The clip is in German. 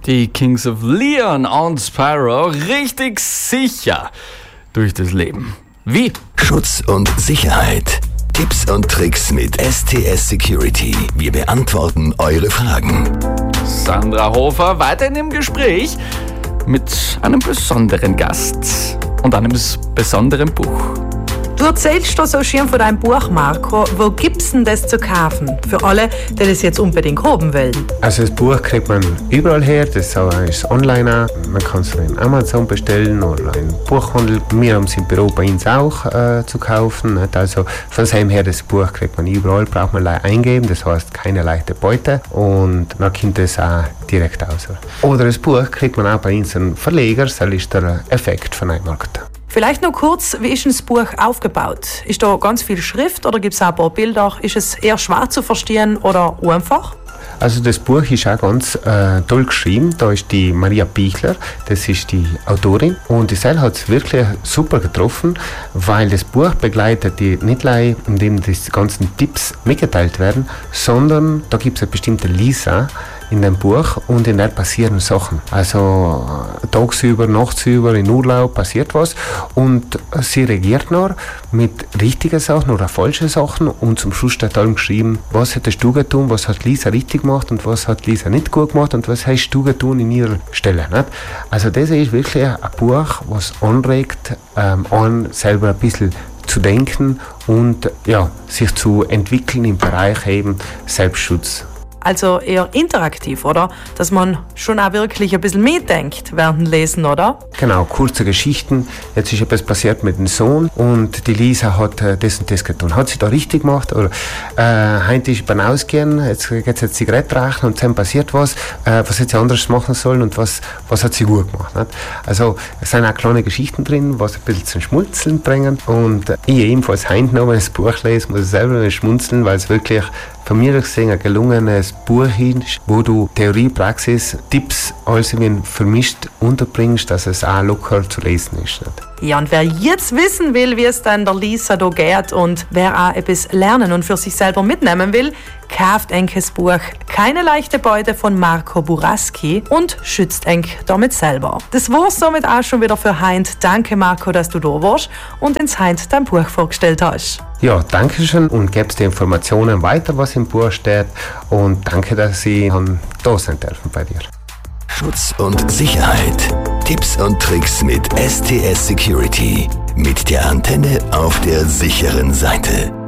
Die Kings of Leon und Spyro richtig sicher durch das Leben. Wie? Schutz und Sicherheit. Tipps und Tricks mit STS Security. Wir beantworten eure Fragen. Sandra Hofer weiterhin im Gespräch mit einem besonderen Gast und einem besonderen Buch. Du erzählst da so schön von deinem Buch, Marco. Wo gibt's denn das zu kaufen? Für alle, die das jetzt unbedingt haben wollen. Also das Buch kriegt man überall her, das ist online auch. Man kann es in Amazon bestellen oder im Buchhandel. Wir haben es im Büro bei uns auch zu kaufen. Also von dem her, das Buch kriegt man überall, braucht man eingeben, das heißt keine leichte Beute und dann kommt es auch direkt raus. Oder das Buch kriegt man auch bei unseren Verleger, das ist der Effekt von einem Markt. Vielleicht noch kurz, wie ist denn das Buch aufgebaut? Ist da ganz viel Schrift oder gibt es auch ein paar Bilder? Ist es eher schwer zu verstehen oder einfach? Also das Buch ist auch ganz toll geschrieben. Da ist die Maria Pichler, das ist die Autorin. Und die Seil hat es wirklich super getroffen, weil das Buch begleitet die nicht nur, indem die ganzen Tipps mitgeteilt werden, sondern da gibt es eine bestimmte Lisa in dem Buch und in der passieren Sachen. Also tagsüber, nachtsüber, in Urlaub passiert was und sie reagiert noch mit richtigen Sachen oder falschen Sachen und zum Schluss steht allem geschrieben, was hättest du getan, was hat Lisa richtig gemacht und was hat Lisa nicht gut gemacht und was hast du getan in ihrer Stelle. Nicht? Also das ist wirklich ein Buch, was anregt, an selber ein bisschen zu denken und ja, sich zu entwickeln im Bereich eben Selbstschutz. Also eher interaktiv, oder? Dass man schon auch wirklich ein bisschen mitdenkt während dem Lesen, oder? Genau, kurze Geschichten. Jetzt ist etwas passiert mit dem Sohn und die Lisa hat das und das getan. Hat sie da richtig gemacht? Oder heute ist beim Ausgehen, jetzt geht sie Zigarette rauchen und dann passiert was. Was hätte sie anders machen sollen und was hat sie gut gemacht? Nicht? Also es sind auch kleine Geschichten drin, was ein bisschen zum Schmunzeln bringen. Und ich ebenfalls heute noch, wenn ich das Buch lese, muss ich selber schmunzeln, weil es wirklich von mir gesehen ein gelungenes Buch ist, wo du Theorie, Praxis, Tipps alles vermischt unterbringst, dass es auch locker zu lesen ist. Nicht? Ja, und wer jetzt wissen will, wie es dann der Lisa da geht und wer auch etwas lernen und für sich selber mitnehmen will, kauft das Buch Keine leichte Beute von Marco Buraski und schützt damit selber. Das war's somit auch schon wieder für heint. Danke Marco, dass du da warst und ins heint dein Buch vorgestellt hast. Ja, danke schön und gebst die Informationen weiter, was im Buch steht und danke, dass ich da sein dürfen bei dir. Schutz und Sicherheit. Tipps und Tricks mit STS Security. Mit der Antenne auf der sicheren Seite.